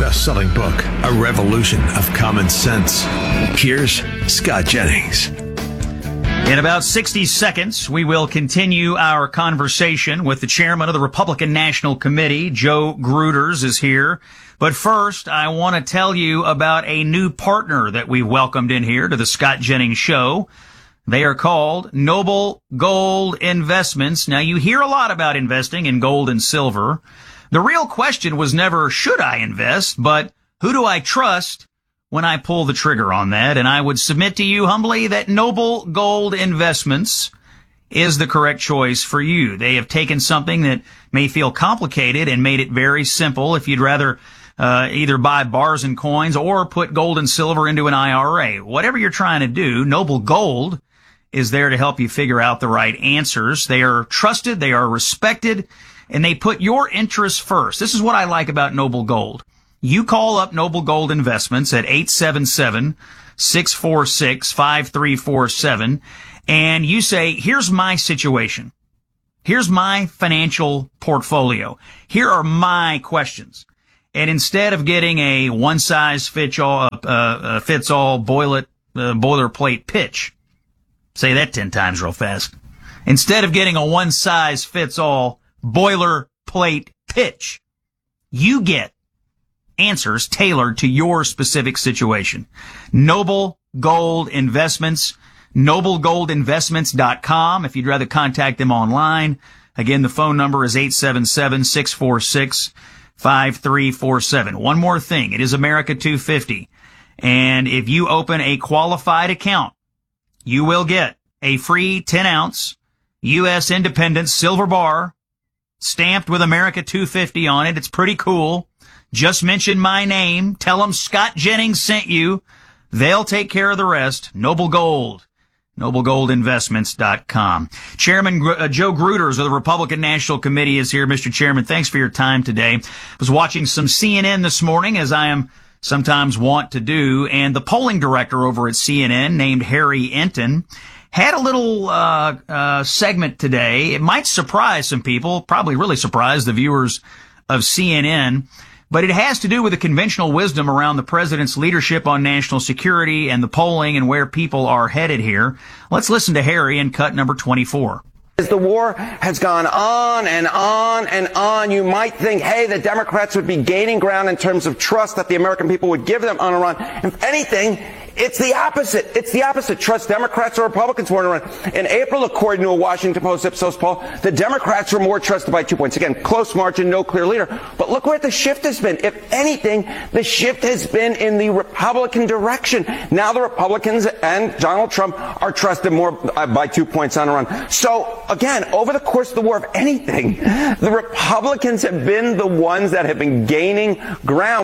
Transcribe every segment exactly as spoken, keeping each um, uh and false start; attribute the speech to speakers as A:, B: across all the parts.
A: best-selling book, A Revolution of Common Sense. Here's Scott Jennings.
B: In about sixty seconds, we will continue our conversation with the chairman of the Republican National Committee. Joe Gruters is here. But first, I want to tell you about a new partner that we welcomed in here to the Scott Jennings Show. They are called Noble Gold Investments. Now, you hear a lot about investing in gold and silver. The real question was never, should I invest, but who do I trust when I pull the trigger on that? And I would submit to you humbly that Noble Gold Investments is the correct choice for you. They have taken something that may feel complicated and made it very simple. If you'd rather uh, either buy bars and coins or put gold and silver into an I R A, whatever you're trying to do, Noble Gold is there to help you figure out the right answers. They are trusted, they are respected, and they put your interests first. This is what I like about Noble Gold. You call up Noble Gold Investments at eight seven seven, six four six, five three four seven, and you say, here's my situation. Here's my financial portfolio. Here are my questions. And instead of getting a one-size-fits-all, uh, uh, fits-all boiler, uh, boilerplate pitch, say that ten times real fast. Instead of getting a one-size-fits-all boilerplate pitch, you get answers tailored to your specific situation. Noble Gold Investments, noble gold investments dot com if you'd rather contact them online. Again, the phone number is eight seven seven, six four six, five three four seven. One more thing. It is America two fifty. And if you open a qualified account, you will get a free ten ounce U S Independence silver bar stamped with America two fifty on it. It's pretty cool. Just mention my name. Tell them Scott Jennings sent you. They'll take care of the rest. Noble Gold. noble gold investments dot com. Chairman uh, Joe Gruters of the Republican National Committee is here. Mister Chairman, thanks for your time today. I was watching some C N N this morning, as I am sometimes wont to do, and the polling director over at C N N, named Harry Enton, had a little uh, uh segment today. It might surprise some people, probably really surprise the viewers of C N N, but it has to do with the conventional wisdom around the president's leadership on national security and the polling and where people are headed here. Let's listen to Harry in cut number twenty-four.
C: As the war has gone on and on and on, you might think, hey, the Democrats would be gaining ground in terms of trust that the American people would give them on Iran. If anything, it's the opposite. It's the opposite. Trust Democrats or Republicans more on Iran. In April, according to a Washington Post Ipsos poll, the Democrats were more trusted by two points. Again, close margin, no clear leader. But look where the shift has been. If anything, the shift has been in the Republican direction. Now the Republicans and Donald Trump are trusted more by two points on Iran. So, again, over the course of the war, if anything, the Republicans have been the ones that have been gaining ground.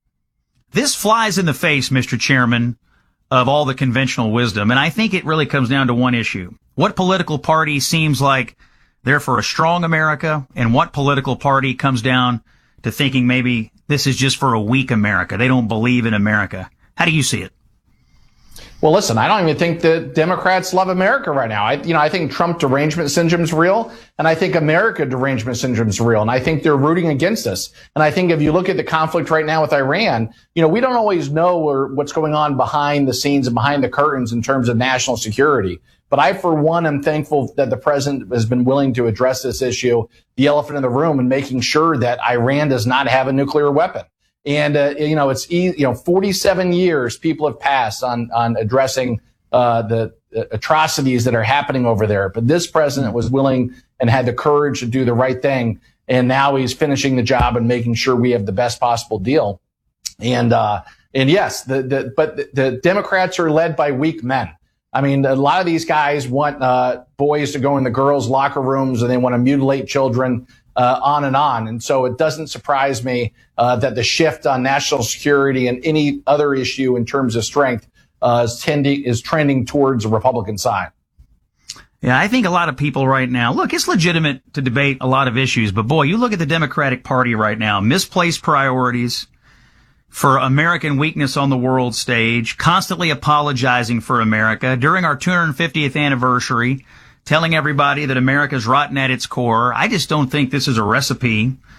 B: This flies in the face, Mister Chairman, of all the conventional wisdom. And I think it really comes down to one issue. What political party seems like they're for a strong America, and what political party comes down to thinking maybe this is just for a weak America? They don't believe in America. How do you see it?
D: Well, listen, I don't even think that Democrats love America right now. I, you know, I think Trump derangement syndrome is real, and I think America derangement syndrome is real, and I think they're rooting against us. And I think if you look at the conflict right now with Iran, you know, we don't always know or what's going on behind the scenes and behind the curtains in terms of national security. But I, for one, am thankful that the president has been willing to address this issue, the elephant in the room, and making sure that Iran does not have a nuclear weapon. And, uh, you know, it's, you know, forty-seven years people have passed on, on addressing, uh, the, the atrocities that are happening over there. But this president was willing and had the courage to do the right thing. And now he's finishing the job and making sure we have the best possible deal. And, uh, and yes, the, the, but the, the Democrats are led by weak men. I mean, a lot of these guys want, uh, boys to go in the girls' locker rooms, and they want to mutilate children. Uh, on and on. And so it doesn't surprise me uh, that the shift on national security and any other issue in terms of strength uh, is, tending, is trending towards the Republican side.
B: Yeah, I think a lot of people right now, look, it's legitimate to debate a lot of issues, but boy, you look at the Democratic Party right now, misplaced priorities for American weakness on the world stage, constantly apologizing for America during our two hundred fiftieth anniversary, telling everybody that America's rotten at its core. I just don't think this is a recipe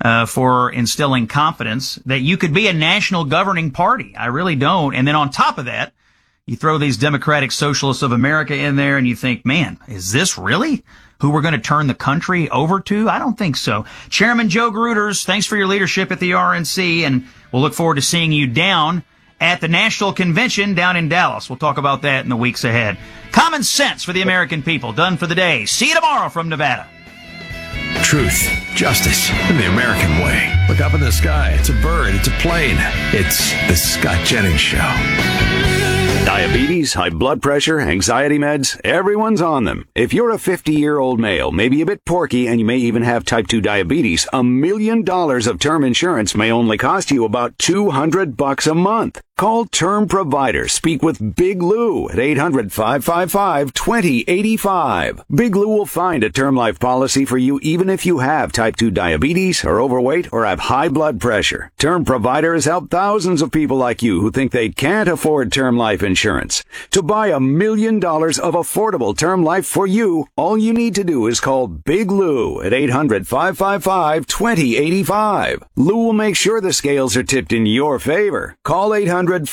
B: uh, for instilling confidence that you could be a national governing party. I really don't. And then on top of that, you throw these Democratic Socialists of America in there and you think, man, is this really who we're going to turn the country over to? I don't think so. Chairman Joe Gruters, thanks for your leadership at the R N C, and we'll look forward to seeing you down at the National Convention down in Dallas. We'll talk about that in the weeks ahead. Common sense for the American people. Done for the day. See you tomorrow from Nevada.
A: Truth, justice, and the American way. Look up in the sky. It's a bird. It's a plane. It's the Scott Jennings Show.
E: Diabetes, high blood pressure, anxiety meds, everyone's on them. If you're a fifty-year-old male, maybe a bit porky, and you may even have type two diabetes, a million dollars of term insurance may only cost you about two hundred bucks a month. Call Term Provider. Speak with Big Lou at eight hundred, five five five, two zero eight five. Big Lou will find a term life policy for you even if you have type two diabetes, are overweight, or have high blood pressure. Term Provider has helped thousands of people like you who think they can't afford term life insurance. To buy a million dollars of affordable term life for you, all you need to do is call Big Lou at eight hundred, five five five, two zero eight five. Lou will make sure the scales are tipped in your favor. Call eight hundred